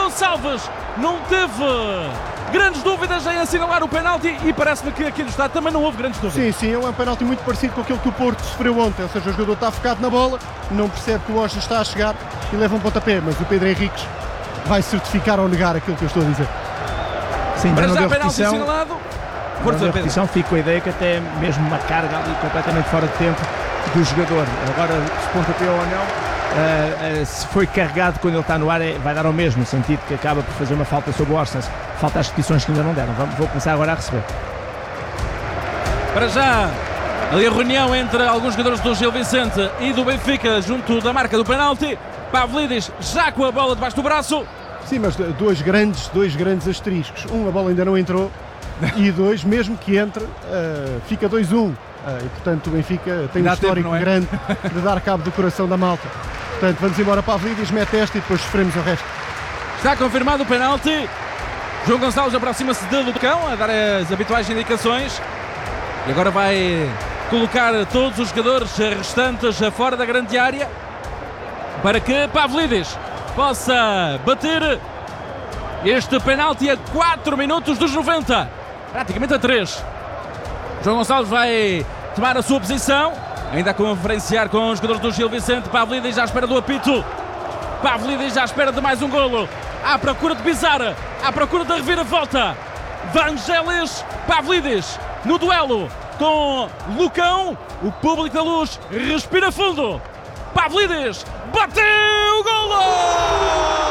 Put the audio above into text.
Gonçalves não teve grandes dúvidas em assinalar o penalti e parece-me que aqui no estádio também não houve grandes dúvidas. Sim, é um penalti muito parecido com aquele que o Porto sofreu ontem, ou seja, o jogador está focado na bola, não percebe que o Osho está a chegar e leva um pontapé, mas o Pedro Henriques vai certificar ou negar aquilo que eu estou a dizer. Sim, Para não já deu penalti repetição, assinalado. não deu repetição, fico com a ideia que até mesmo uma carga ali completamente fora de tempo do jogador. Agora, se pontapeou ou não, se foi carregado quando ele está no ar, vai dar ao mesmo, no sentido que acaba por fazer uma falta sobre o Orsens. Falta as repetições que ainda não deram. Vou começar agora a receber. Para já, ali a reunião entre alguns jogadores do Gil Vicente e do Benfica junto da marca do penalti. Pavlidis já com a bola debaixo do braço. Sim, mas dois grandes asteriscos. A bola ainda não entrou e dois, mesmo que entre, fica 2-1. E portanto o Benfica tem um histórico grande de dar cabo do coração da malta. Portanto, vamos embora para Pavlidis, mete esta e depois sofremos o resto. Está confirmado o penalti. João Gonçalves aproxima-se de Lucão a dar as habituais indicações. E agora vai colocar todos os jogadores restantes fora da grande área para que Pavlidis possa bater este penalti a 4 minutos dos 90. Praticamente a 3. João Gonçalves vai tomar a sua posição, ainda a conferenciar com os jogadores do Gil Vicente. Pavlidis à espera do apito. Pavlidis à espera de mais um golo. À procura de Bizarra, à procura da reviravolta. Vangelis, Pavlidis no duelo com Lucão. O público da Luz respira fundo. Pavlidis bateu o golo!